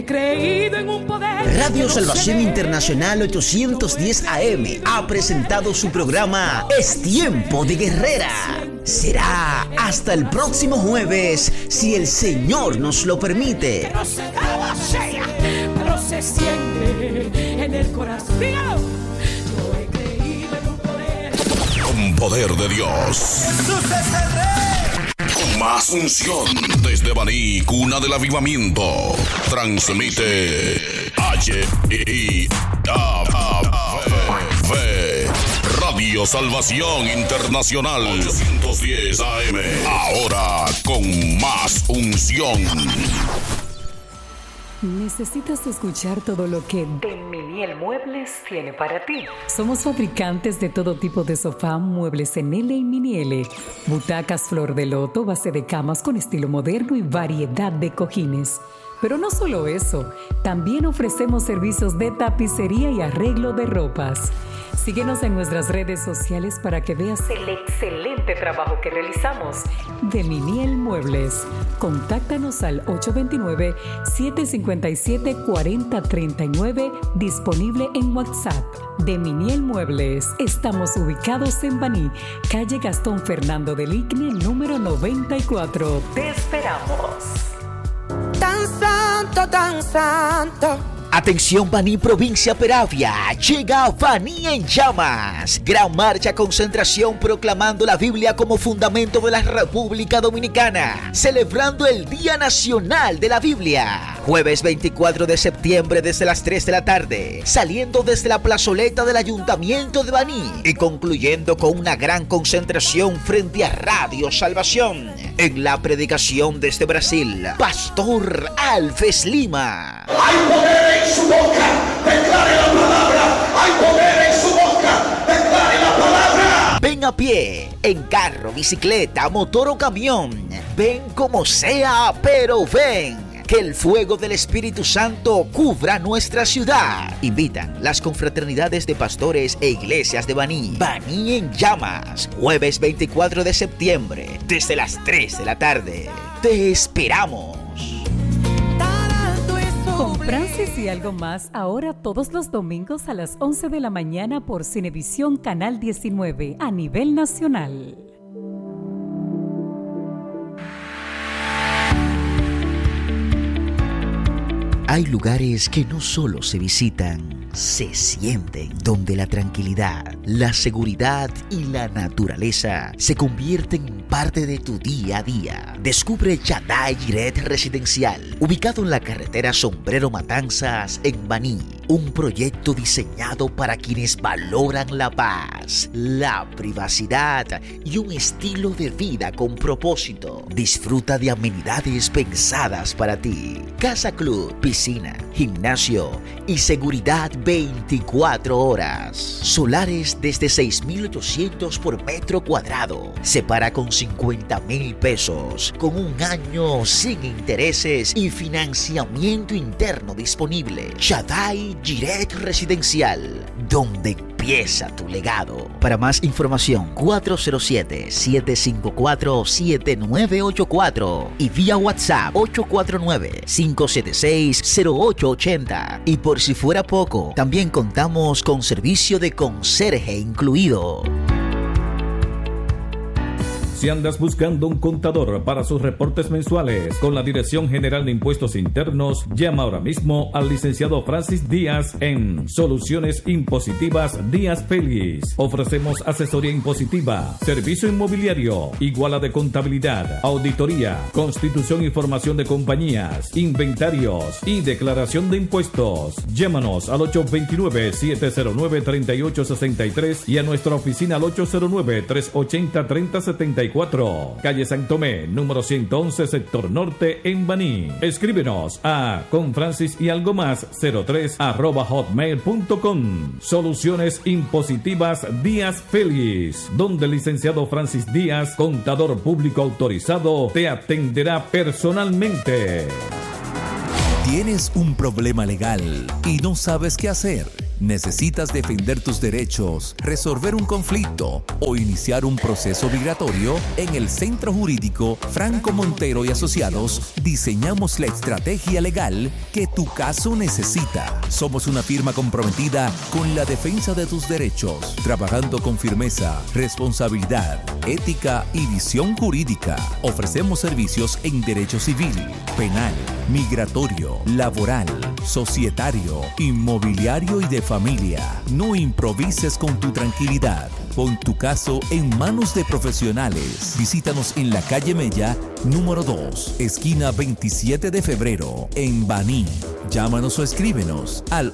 Creído en un poder. Radio Salvación Internacional 810 AM ha presentado su programa Es Tiempo de Guerrera. Será hasta el próximo jueves, si el Señor nos lo permite. Pero se siente en el corazón. Yo he creído en un poder. Con poder de Dios. Jesús es el Rey. Con más unción desde Baní, cuna del avivamiento. Transmite Radio Salvación Internacional 810 AM. Ahora con más unción. ¿Necesitas escuchar todo lo que Deminiel Muebles tiene para ti? Somos fabricantes de todo tipo de sofá, muebles en L y mini L, butacas flor de loto, base de camas con estilo moderno y variedad de cojines. Pero no solo eso, también ofrecemos servicios de tapicería y arreglo de ropas. Síguenos en nuestras redes sociales para que veas el excelente trabajo que realizamos. Deminiel Muebles. Contáctanos al 829-757-4039, disponible en WhatsApp. Deminiel Muebles. Estamos ubicados en Baní, calle Gastón Fernando del Igne, número 94. Te esperamos. Tan santo, tan santo. Atención Baní, provincia Peravia, llega Baní en llamas. Gran marcha concentración proclamando la Biblia como fundamento de la República Dominicana, celebrando el Día Nacional de la Biblia. Jueves 24 de septiembre desde las 3 de la tarde, saliendo desde la plazoleta del Ayuntamiento de Baní y concluyendo con una gran concentración frente a Radio Salvación. En la predicación desde Brasil, Pastor Alves Lima. ¡Hay poder en su boca! ¡Declare la palabra! ¡Hay poder en su boca! ¡Declare la palabra! Ven a pie, en carro, bicicleta, motor o camión. Ven como sea, pero ven. Que el fuego del Espíritu Santo cubra nuestra ciudad. Invitan las confraternidades de pastores e iglesias de Baní. Baní en llamas, jueves 24 de septiembre, desde las 3 de la tarde. Te esperamos. Con Francis y algo más, ahora todos los domingos a las 11 de la mañana por Cinevisión Canal 19 a nivel nacional. Hay lugares que no solo se visitan, se sienten, donde la tranquilidad, la seguridad y la naturaleza se convierten en parte de tu día a día. Descubre Shaddai Jireh Residencial, ubicado en la carretera Sombrero Matanzas en Baní. Un proyecto diseñado para quienes valoran la paz, la privacidad y un estilo de vida con propósito. Disfruta de amenidades pensadas para ti. Casa Club, piscina, gimnasio y seguridad 24 horas. Solares desde 6,800 por metro cuadrado. Se paga con 50,000 pesos, con un año sin intereses y financiamiento interno disponible. Shaddai Jireh Residencial, donde empieza tu legado. Para más información, 407-754-7984 y vía WhatsApp 849-576-0880. Y por si fuera poco, también contamos con servicio de conserje incluido. Si andas buscando un contador para sus reportes mensuales con la Dirección General de Impuestos Internos, llama ahora mismo al licenciado Francis Díaz en Soluciones Impositivas Díaz Félix. Ofrecemos asesoría impositiva, servicio inmobiliario, iguala de contabilidad, auditoría, constitución y formación de compañías, inventarios y declaración de impuestos. Llámanos al 829-709-3863 y a nuestra oficina al 809-380-3074. Calle San Tomé, número 111, sector norte, en Baní. Escríbenos a confrancisyalgomas03@hotmail.com. Soluciones Impositivas Díaz Félix, donde el licenciado Francis Díaz, contador público autorizado, te atenderá personalmente. ¿Tienes un problema legal y no sabes qué hacer? ¿Necesitas defender tus derechos, resolver un conflicto o iniciar un proceso migratorio? En el Centro Jurídico Franco Montero y Asociados diseñamos la estrategia legal que tu caso necesita. Somos una firma comprometida con la defensa de tus derechos, trabajando con firmeza, responsabilidad, ética y visión jurídica. Ofrecemos servicios en derecho civil, penal, migratorio, laboral, societario, inmobiliario y de familia. No improvises con tu tranquilidad. Pon tu caso en manos de profesionales. Visítanos en la calle Mella, número 2, esquina 27 de febrero, en Baní. Llámanos o escríbenos al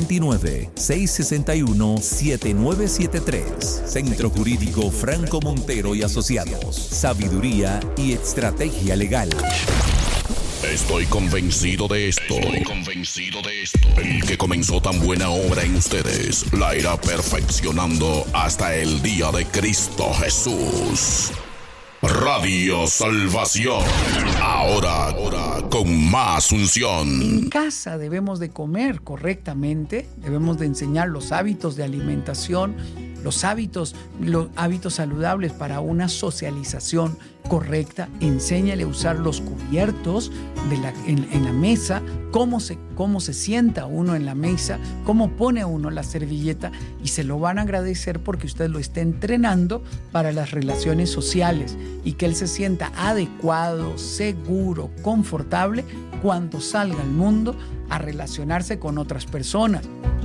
829-661-7973. Centro Jurídico Franco Montero y Asociados. Sabiduría y estrategia legal. Estoy convencido de esto. El que comenzó tan buena obra en ustedes la irá perfeccionando hasta el día de Cristo Jesús. Radio Salvación. Ahora con más unción. En casa debemos de comer correctamente, debemos de enseñar los hábitos de alimentación, los hábitos saludables para una socialización correcta. Enséñale a usar los cubiertos en la mesa, cómo se sienta uno en la mesa, cómo pone uno la servilleta, y se lo van a agradecer porque usted lo está entrenando para las relaciones sociales y que él se sienta adecuado, seguro, confortable cuando salga al mundo a relacionarse con otras personas.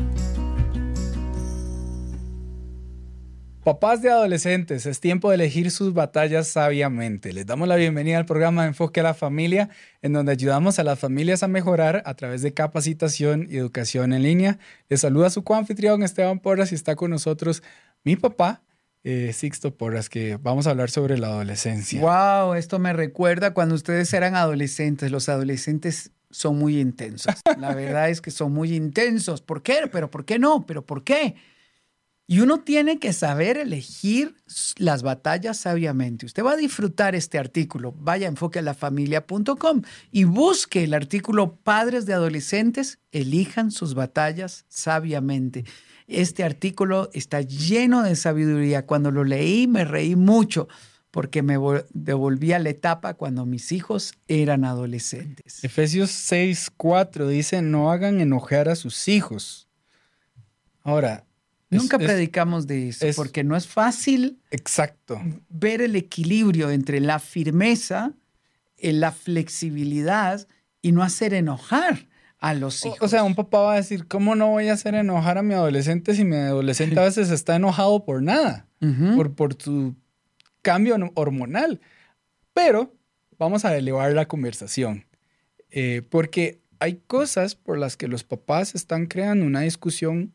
Papás de adolescentes, es tiempo de elegir sus batallas sabiamente. Les damos la bienvenida al programa Enfoque a la Familia, en donde ayudamos a las familias a mejorar a través de capacitación y educación en línea. Les saluda su coanfitrión Esteban Porras y está con nosotros mi papá, Sixto Porras, que vamos a hablar sobre la adolescencia. ¡Wow! Esto me recuerda cuando ustedes eran adolescentes. Los adolescentes son muy intensos. La verdad es que son muy intensos. ¿Por qué? ¿Pero por qué no? ¿Pero por qué? Y uno tiene que saber elegir las batallas sabiamente. Usted va a disfrutar este artículo. Vaya a enfoquealafamilia.com y busque el artículo Padres de Adolescentes, elijan sus batallas sabiamente. Este artículo está lleno de sabiduría. Cuando lo leí me reí mucho porque me devolví a la etapa cuando mis hijos eran adolescentes. Efesios 6:4 dice, no hagan enojar a sus hijos. Ahora, nunca predicamos de eso, porque no es fácil ver el equilibrio entre la firmeza, la flexibilidad y no hacer enojar a los hijos. O sea, un papá va a decir, ¿cómo no voy a hacer enojar a mi adolescente si mi adolescente a veces está enojado por nada? Por su cambio hormonal. Pero vamos a elevar la conversación, porque hay cosas por las que los papás están creando una discusión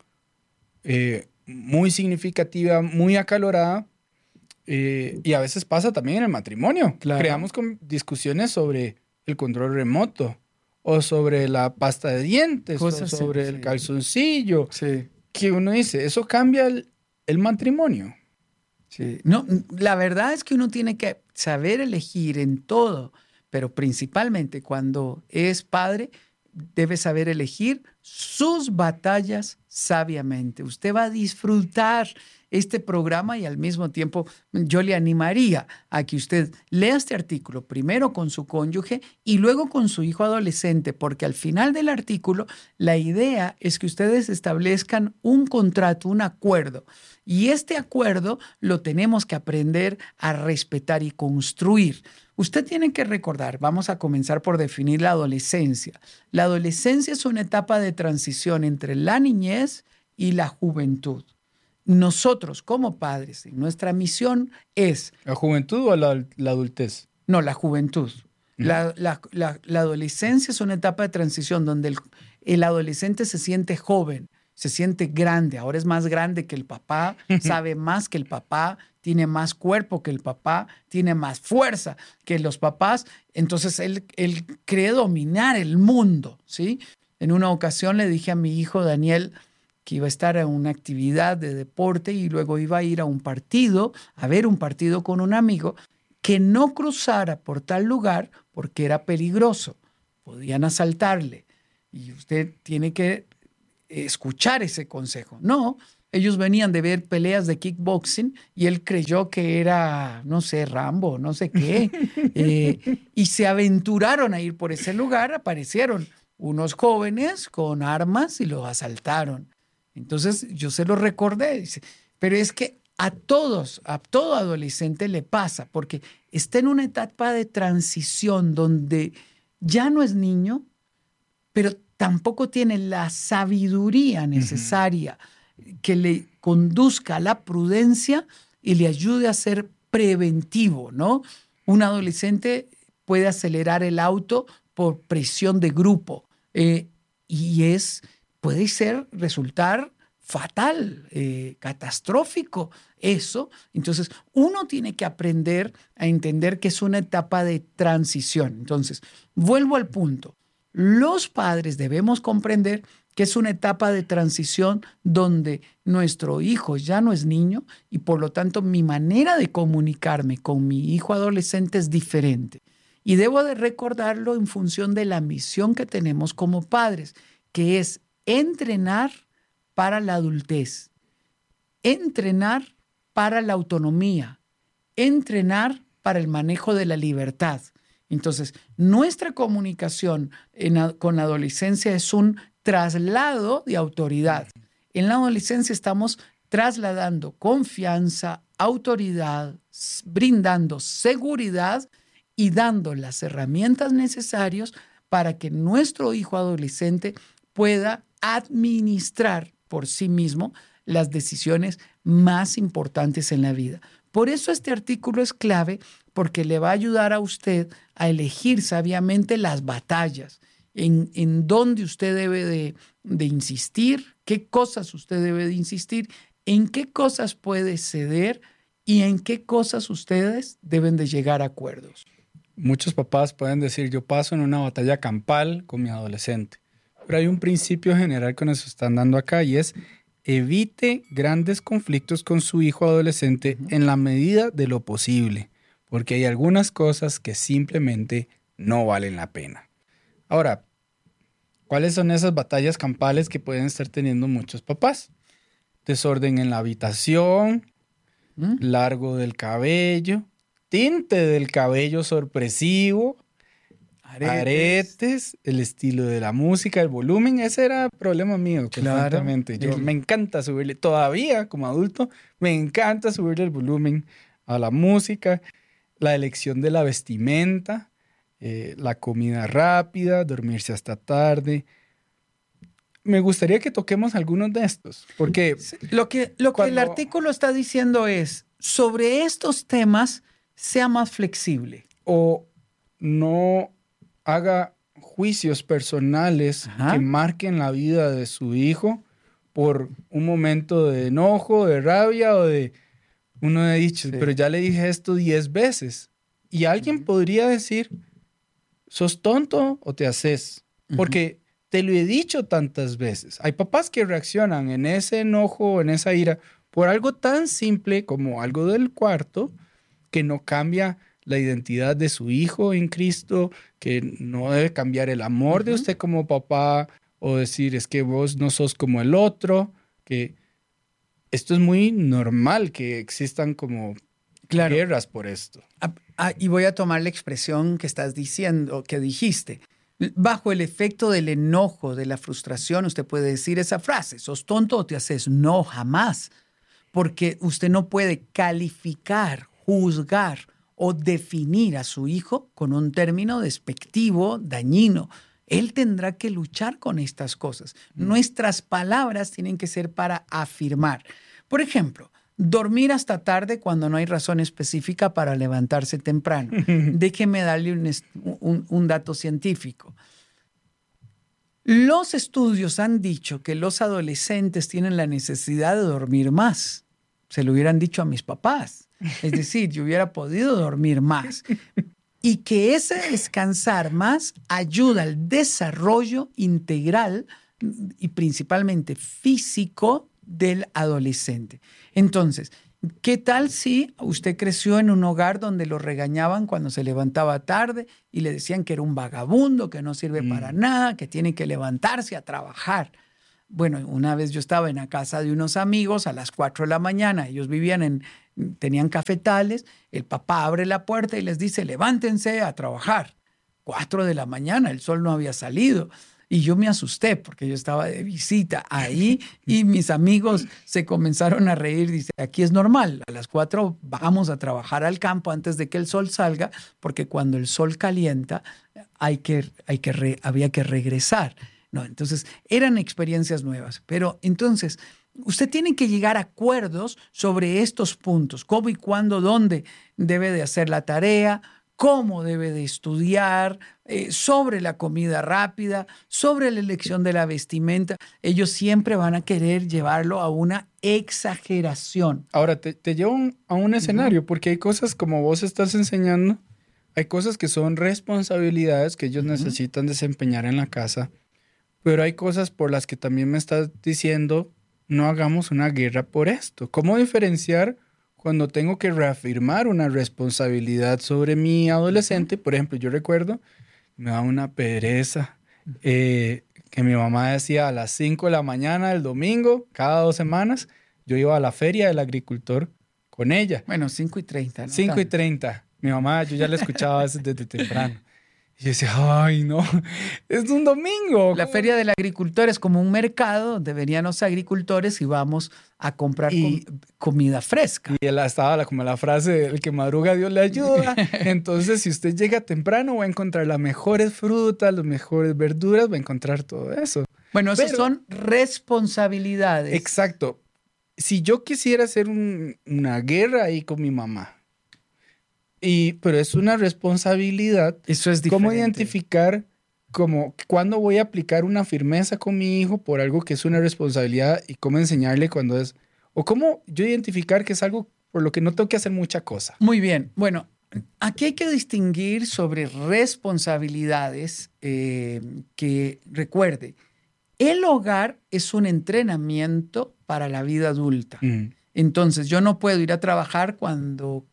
muy significativa, muy acalorada, y a veces pasa también en el matrimonio. Claro. Creamos discusiones sobre el control remoto o sobre la pasta de dientes o sobre el calzoncillo, que uno dice, ¿eso cambia el matrimonio? Sí. No, la verdad es que uno tiene que saber elegir en todo, pero principalmente cuando es padre, debe saber elegir sus batallas sabiamente. Usted va a disfrutar este programa y al mismo tiempo yo le animaría a que usted lea este artículo primero con su cónyuge y luego con su hijo adolescente, porque al final del artículo la idea es que ustedes establezcan un contrato, un acuerdo. Y este acuerdo lo tenemos que aprender a respetar y construir. Usted tiene que recordar, vamos a comenzar por definir la adolescencia. La adolescencia es una etapa de transición entre la niñez y la juventud. Nosotros como padres, nuestra misión es... ¿La juventud o la adultez? No, la juventud. La adolescencia es una etapa de transición donde el adolescente se siente joven, se siente grande, ahora es más grande que el papá, sabe más que el papá, tiene más cuerpo que el papá, tiene más fuerza que los papás, entonces él cree dominar el mundo, ¿sí? En una ocasión le dije a mi hijo Daniel que iba a estar en una actividad de deporte y luego iba a ir a un partido, a ver un partido con un amigo, que no cruzara por tal lugar porque era peligroso, podían asaltarle y usted tiene que escuchar ese consejo. No, ellos venían de ver peleas de kickboxing y él creyó que era, no sé, Rambo, no sé qué. Y se aventuraron a ir por ese lugar, aparecieron unos jóvenes con armas y los asaltaron. Entonces yo se lo recordé, dice, pero es que a todo adolescente le pasa, porque está en una etapa de transición donde ya no es niño, pero tampoco tiene la sabiduría necesaria que le conduzca a la prudencia y le ayude a ser preventivo, ¿no? Un adolescente puede acelerar el auto por presión de grupo y puede resultar fatal, catastrófico eso. Entonces, uno tiene que aprender a entender que es una etapa de transición. Entonces, vuelvo al punto. Los padres debemos comprender que es una etapa de transición donde nuestro hijo ya no es niño y por lo tanto mi manera de comunicarme con mi hijo adolescente es diferente. Y debo de recordarlo en función de la misión que tenemos como padres, que es entrenar para la adultez, entrenar para la autonomía, entrenar para el manejo de la libertad. Entonces, nuestra comunicación con la adolescencia es un traslado de autoridad. En la adolescencia estamos trasladando confianza, autoridad, brindando seguridad y dando las herramientas necesarias para que nuestro hijo adolescente pueda administrar por sí mismo las decisiones más importantes en la vida. Por eso este artículo es clave, porque le va a ayudar a usted a elegir sabiamente las batallas, en dónde usted debe de insistir, qué cosas usted debe de insistir, en qué cosas puede ceder y en qué cosas ustedes deben de llegar a acuerdos. Muchos papás pueden decir, yo paso en una batalla campal con mi adolescente, pero hay un principio general que nos están dando acá y es evite grandes conflictos con su hijo adolescente en la medida de lo posible, porque hay algunas cosas que simplemente no valen la pena. Ahora, ¿cuáles son esas batallas campales que pueden estar teniendo muchos papás? Desorden en la habitación, largo del cabello, tinte del cabello sorpresivo, aretes, el estilo de la música, el volumen. Ese era problema mío, constantemente. Claro. Me encanta subirle, todavía como adulto, me encanta subirle el volumen a la música, la elección de la vestimenta, la comida rápida, dormirse hasta tarde. Me gustaría que toquemos algunos de estos, porque lo que el artículo está diciendo es, sobre estos temas, sea más flexible. O no haga juicios personales que marquen la vida de su hijo por un momento de enojo, de rabia o de uno de dichos, pero ya le dije esto 10 veces. Y alguien podría decir, ¿sos tonto o te haces? Porque te lo he dicho tantas veces. Hay papás que reaccionan en ese enojo, en esa ira, por algo tan simple como algo del cuarto, que no cambia la identidad de su hijo en Cristo, que no debe cambiar el amor de usted como papá, o decir, es que vos no sos como el otro, que esto es muy normal que existan como guerras por esto. Y voy a tomar la expresión que estás diciendo, que dijiste. Bajo el efecto del enojo, de la frustración, usted puede decir esa frase, ¿sos tonto o te haces? No, jamás. Porque usted no puede calificar, juzgar o definir a su hijo con un término despectivo, dañino. Él tendrá que luchar con estas cosas. Nuestras palabras tienen que ser para afirmar. Por ejemplo, dormir hasta tarde cuando no hay razón específica para levantarse temprano. Déjeme darle un dato científico. Los estudios han dicho que los adolescentes tienen la necesidad de dormir más. Se lo hubieran dicho a mis papás. Es decir, yo hubiera podido dormir más. Y que ese descansar más ayuda al desarrollo integral y principalmente físico del adolescente. Entonces, ¿qué tal si usted creció en un hogar donde lo regañaban cuando se levantaba tarde y le decían que era un vagabundo, que no sirve para nada, que tiene que levantarse a trabajar? Bueno, una vez yo estaba en la casa de unos amigos a las 4 de la mañana. Ellos tenían cafetales. El papá abre la puerta y les dice, levántense a trabajar. 4 de la mañana, el sol no había salido. Y yo me asusté porque yo estaba de visita ahí y mis amigos se comenzaron a reír. Dice, aquí es normal, a las 4 vamos a trabajar al campo antes de que el sol salga, porque cuando el sol calienta había que regresar. No, entonces eran experiencias nuevas. Pero entonces usted tiene que llegar a acuerdos sobre estos puntos, cómo y cuándo, dónde debe de hacer la tarea, cómo debe de estudiar, sobre la comida rápida, sobre la elección de la vestimenta. Ellos siempre van a querer llevarlo a una exageración. Ahora, te llevo a un escenario, porque hay cosas como vos estás enseñando, hay cosas que son responsabilidades que ellos necesitan desempeñar en la casa, pero hay cosas por las que también me estás diciendo, no hagamos una guerra por esto. ¿Cómo diferenciar cuando tengo que reafirmar una responsabilidad sobre mi adolescente? Por ejemplo, yo recuerdo, me da una pereza que mi mamá decía a las 5 de la mañana del domingo, cada 2 semanas, yo iba a la feria del agricultor con ella. Bueno, 5:30. ¿no? 5:30. Mi mamá, yo ya la escuchaba a veces desde temprano. Y yo decía, ay, no, es un domingo. La feria del agricultor es como un mercado donde venían los agricultores y vamos a comprar comida fresca. Y él estaba como la frase, el que madruga Dios le ayuda. Entonces, si usted llega temprano, va a encontrar las mejores frutas, las mejores verduras, va a encontrar todo eso. Bueno, esas son responsabilidades. Exacto. Si yo quisiera hacer una guerra ahí con mi mamá, pero es una responsabilidad. Eso es diferente. ¿Cómo identificar cuándo voy a aplicar una firmeza con mi hijo por algo que es una responsabilidad y cómo enseñarle cuando es... O cómo yo identificar que es algo por lo que no tengo que hacer mucha cosa? Muy bien. Bueno, aquí hay que distinguir sobre responsabilidades que, recuerde, el hogar es un entrenamiento para la vida adulta. Entonces, yo no puedo ir a trabajar cuando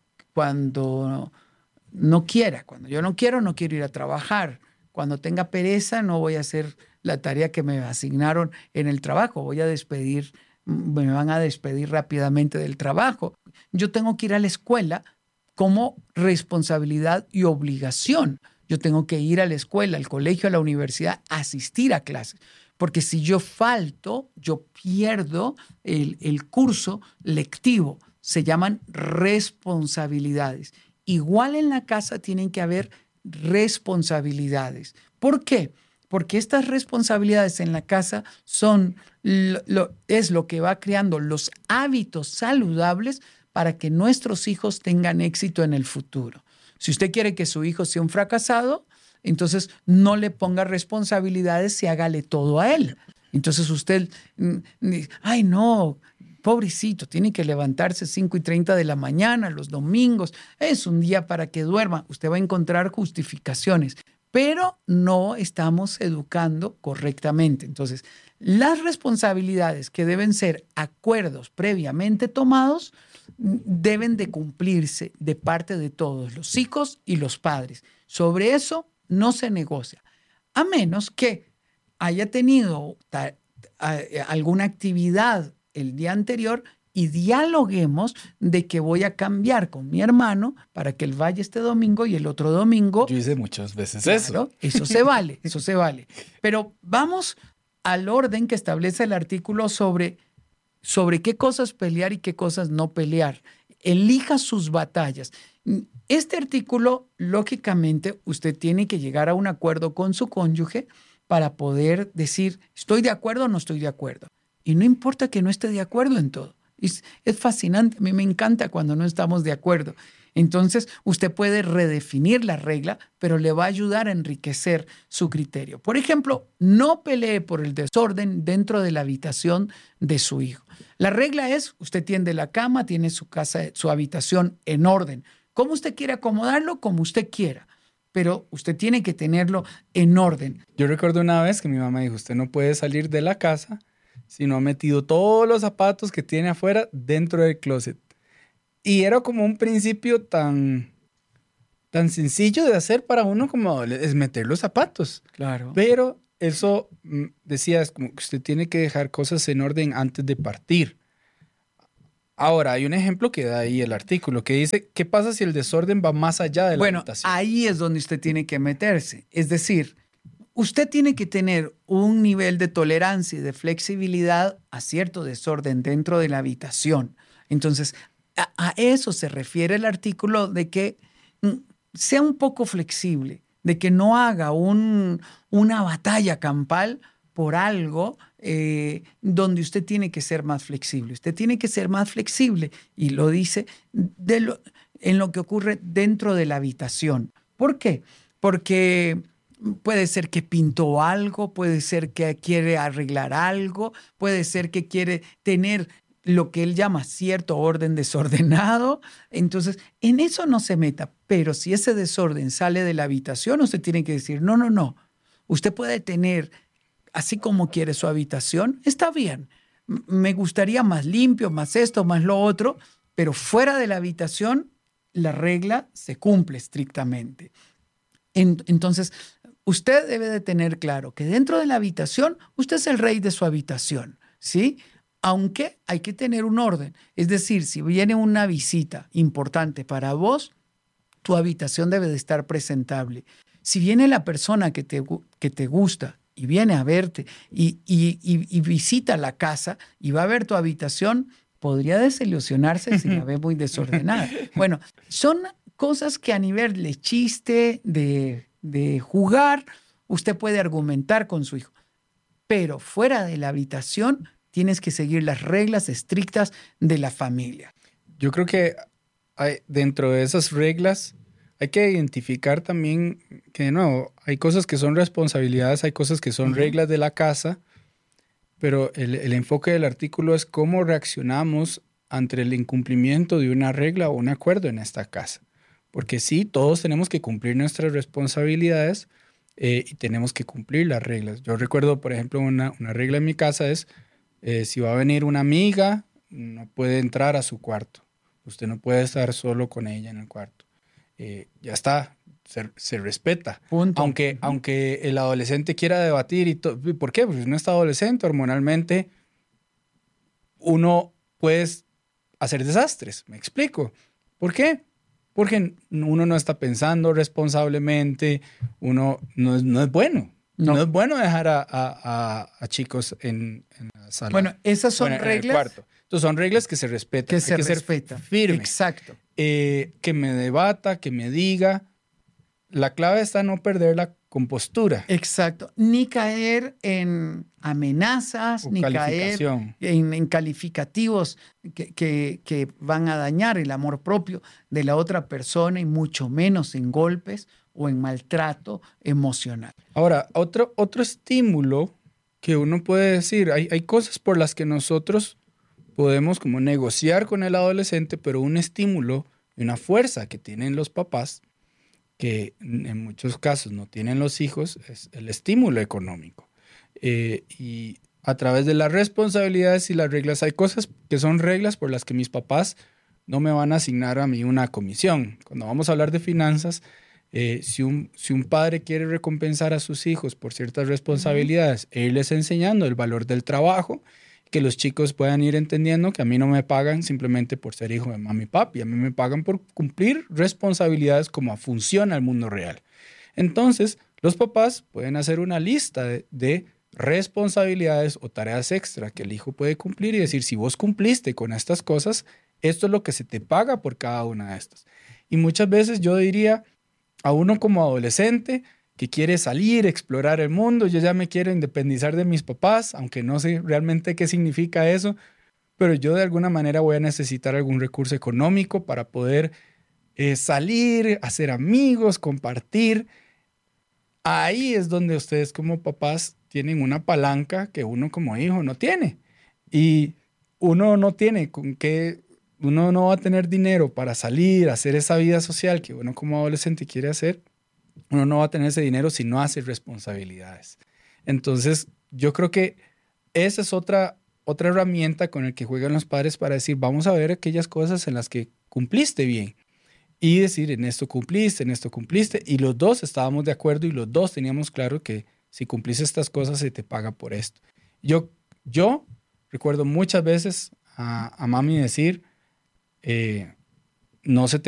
no quiera. Cuando yo no quiero ir a trabajar. Cuando tenga pereza, no voy a hacer la tarea que me asignaron en el trabajo. Me van a despedir rápidamente del trabajo. Yo tengo que ir a la escuela como responsabilidad y obligación. Yo tengo que ir a la escuela, al colegio, a la universidad, asistir a clases. Porque si yo falto, yo pierdo el curso lectivo. Se llaman responsabilidades. Igual en la casa tienen que haber responsabilidades. ¿Por qué? Porque estas responsabilidades en la casa es lo que va creando los hábitos saludables para que nuestros hijos tengan éxito en el futuro. Si usted quiere que su hijo sea un fracasado, entonces no le ponga responsabilidades y hágale todo a él. Entonces usted, ay no, pobrecito, tiene que levantarse 5:30 de la mañana los domingos. Es un día para que duerma. Usted va a encontrar justificaciones, pero no estamos educando correctamente. Entonces, las responsabilidades que deben ser acuerdos previamente tomados deben de cumplirse de parte de todos, los hijos y los padres. Sobre eso no se negocia, a menos que haya tenido alguna actividad el día anterior y dialoguemos de que voy a cambiar con mi hermano para que él vaya este domingo y el otro domingo. Yo hice muchas veces eso. Eso se vale, eso se vale. Pero vamos al orden que establece el artículo sobre qué cosas pelear y qué cosas no pelear. Elija sus batallas. Este artículo, lógicamente, usted tiene que llegar a un acuerdo con su cónyuge para poder decir, ¿estoy de acuerdo o no estoy de acuerdo? Y no importa que no esté de acuerdo en todo. Es fascinante. A mí me encanta cuando no estamos de acuerdo. Entonces, usted puede redefinir la regla, pero le va a ayudar a enriquecer su criterio. Por ejemplo, no pelee por el desorden dentro de la habitación de su hijo. La regla es, usted tiende la cama, tiene su habitación en orden. ¿Cómo usted quiere acomodarlo? Como usted quiera. Pero usted tiene que tenerlo en orden. Yo recuerdo una vez que mi mamá dijo, usted no puede salir de la casa si no ha metido todos los zapatos que tiene afuera dentro del closet. Y era como un principio tan sencillo de hacer para uno como es meter los zapatos. Claro. Pero eso decía, es como que usted tiene que dejar cosas en orden antes de partir. Ahora, hay un ejemplo que da ahí el artículo que dice, ¿qué pasa si el desorden va más allá de la habitación? Ahí es donde usted tiene que meterse. Es decir, usted tiene que tener un nivel de tolerancia y de flexibilidad a cierto desorden dentro de la habitación. Entonces, a eso se refiere el artículo, de que sea un poco flexible, de que no haga una batalla campal por algo donde usted tiene que ser más flexible. Usted tiene que ser más flexible, y lo dice en lo que ocurre dentro de la habitación. ¿Por qué? Porque puede ser que pintó algo, puede ser que quiere arreglar algo, puede ser que quiere tener lo que él llama cierto orden desordenado. Entonces, en eso no se meta. Pero si ese desorden sale de la habitación, usted tiene que decir, no. Usted puede tener, así como quiere su habitación, está bien. Me gustaría más limpio, más esto, más lo otro, pero fuera de la habitación, la regla se cumple estrictamente. Entonces, usted debe de tener claro que dentro de la habitación, usted es el rey de su habitación, ¿sí? Aunque hay que tener un orden. Es decir, si viene una visita importante para vos, tu habitación debe de estar presentable. Si viene la persona que te gusta y viene a verte y visita la casa y va a ver tu habitación, podría desilusionarse si la ve muy desordenada. Bueno, son cosas que a nivel de chiste, de jugar, usted puede argumentar con su hijo. Pero fuera de la habitación, tienes que seguir las reglas estrictas de la familia. Yo creo que dentro de esas reglas hay que identificar también que, de nuevo, hay cosas que son responsabilidades, hay cosas que son reglas de la casa, pero el enfoque del artículo es cómo reaccionamos ante el incumplimiento de una regla o un acuerdo en esta casa. Porque sí, todos tenemos que cumplir nuestras responsabilidades y tenemos que cumplir las reglas. Yo recuerdo, por ejemplo, una regla en mi casa es, si va a venir una amiga, no puede entrar a su cuarto. Usted no puede estar solo con ella en el cuarto. Ya está, se respeta. Punto. Aunque el adolescente quiera debatir. ¿Por qué? Porque uno está adolescente, hormonalmente, uno puede hacer desastres. ¿Me explico? ¿Por qué? Porque uno no está pensando responsablemente, uno no es bueno. No es bueno dejar a chicos en la sala. Bueno, esas son reglas. En el cuarto. Entonces son reglas que se respetan. Que se respetan. Ser firme. Exacto. Que me debata, que me diga. La clave está en no perder la compostura. Exacto. Ni caer en amenazas, ni caer en calificativos que van a dañar el amor propio de la otra persona, y mucho menos en golpes o en maltrato emocional. Ahora, otro estímulo que uno puede decir, hay cosas por las que nosotros podemos como negociar con el adolescente, pero un estímulo y una fuerza que tienen los papás, que en muchos casos no tienen los hijos, es el estímulo económico. Y a través de las responsabilidades y las reglas, hay cosas que son reglas por las que mis papás no me van a asignar a mí una comisión. Cuando vamos a hablar de finanzas, si un padre quiere recompensar a sus hijos por ciertas responsabilidades e irles enseñando el valor del trabajo, que los chicos puedan ir entendiendo que a mí no me pagan simplemente por ser hijo de mami y papi, a mí me pagan por cumplir responsabilidades como funciona el mundo real. Entonces, los papás pueden hacer una lista de responsabilidades o tareas extra que el hijo puede cumplir y decir, si vos cumpliste con estas cosas, esto es lo que se te paga por cada una de estas. Y muchas veces yo diría a uno como adolescente que quiere salir, explorar el mundo, yo ya me quiero independizar de mis papás, aunque no sé realmente qué significa eso, pero yo de alguna manera voy a necesitar algún recurso económico para poder salir, hacer amigos, compartir. Ahí es donde ustedes como papás tienen una palanca que uno como hijo no tiene. Y uno no tiene uno no va a tener dinero para salir, hacer esa vida social que uno como adolescente quiere hacer. Uno no va a tener ese dinero si no hace responsabilidades. Entonces, yo creo que esa es otra herramienta con la que juegan los padres para decir, vamos a ver aquellas cosas en las que cumpliste bien. Y decir, en esto cumpliste, y los dos estábamos de acuerdo y los dos teníamos claro que si cumplís estas cosas se te paga por esto. Yo recuerdo muchas veces a mami decir, no se te